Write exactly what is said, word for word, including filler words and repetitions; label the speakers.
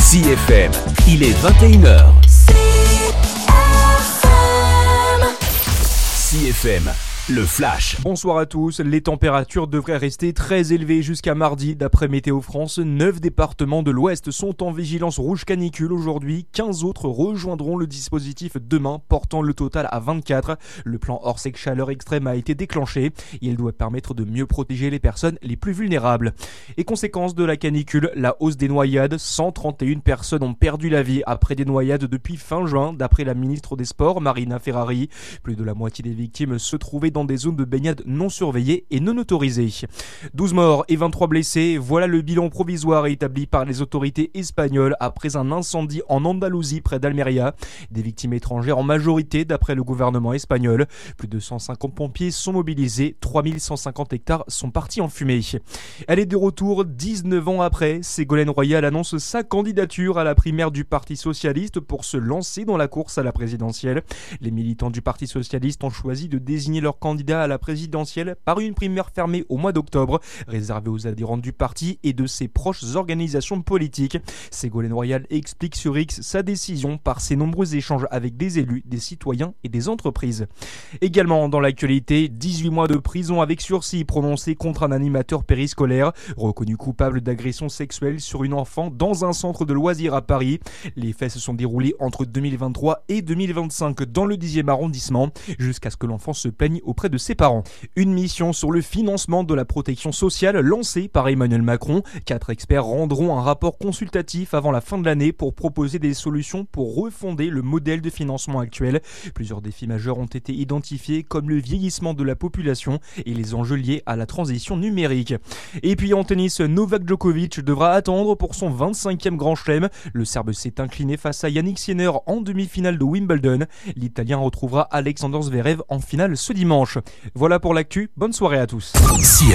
Speaker 1: C F M, il est vingt et une heures. C F M, le flash.
Speaker 2: Bonsoir à tous. Les températures devraient rester très élevées jusqu'à mardi. D'après Météo France, neuf départements de l'Ouest sont en vigilance rouge canicule aujourd'hui. quinze autres rejoindront le dispositif demain, portant le total à vingt-quatre. Le plan Orsec chaleur extrême a été déclenché. Il doit permettre de mieux protéger les personnes les plus vulnérables. Et conséquence de la canicule, la hausse des noyades. cent trente et une personnes ont perdu la vie après des noyades depuis fin juin, d'après la ministre des Sports, Marina Ferrari. Plus de la moitié des victimes se trouvaient dans des zones de baignade non surveillées et non autorisées. douze morts et vingt-trois blessés, voilà le bilan provisoire établi par les autorités espagnoles après un incendie en Andalousie près d'Almeria. Des victimes étrangères en majorité d'après le gouvernement espagnol. Plus de cent cinquante pompiers sont mobilisés, trois mille cent cinquante hectares sont partis en fumée. Elle est de retour dix-neuf ans après. Ségolène Royal annonce sa candidature à la primaire du Parti Socialiste pour se lancer dans la course à la présidentielle. Les militants du Parti Socialiste ont choisi de désigner leur candidat à la présidentielle par une primaire fermée au mois d'octobre, réservée aux adhérents du parti et de ses proches organisations politiques. Ségolène Royal explique sur X sa décision par ses nombreux échanges avec des élus, des citoyens et des entreprises. Également dans l'actualité, dix-huit mois de prison avec sursis prononcés contre un animateur périscolaire, reconnu coupable d'agression sexuelle sur une enfant dans un centre de loisirs à Paris. Les faits se sont déroulés entre deux mille vingt-trois et deux mille vingt-cinq dans le dixième arrondissement, jusqu'à ce que l'enfant se plaigne auprès de ses parents. Une mission sur le financement de la protection sociale lancée par Emmanuel Macron. Quatre experts rendront un rapport consultatif avant la fin de l'année pour proposer des solutions pour refonder le modèle de financement actuel. Plusieurs défis majeurs ont été identifiés comme le vieillissement de la population et les enjeux liés à la transition numérique. Et puis en tennis, Novak Djokovic devra attendre pour son vingt-cinquième grand chelem. Le Serbe s'est incliné face à Yannick Sinner en demi-finale de Wimbledon. L'Italien retrouvera Alexander Zverev en finale ce dimanche. Voilà pour l'actu, bonne soirée à tous.
Speaker 1: C